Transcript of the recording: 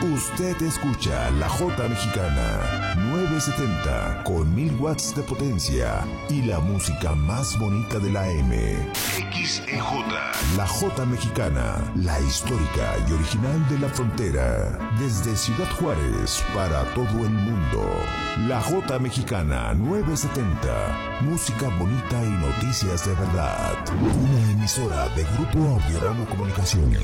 Usted escucha la Jota Mexicana 970 con 1000 watts de potencia y la música más bonita de la M. XEJ. La Jota Mexicana, la histórica y original de la frontera. Desde Ciudad Juárez para todo el mundo. La Jota Mexicana 970. Música bonita y noticias de verdad. Una emisora de Grupo Audiorama Comunicaciones.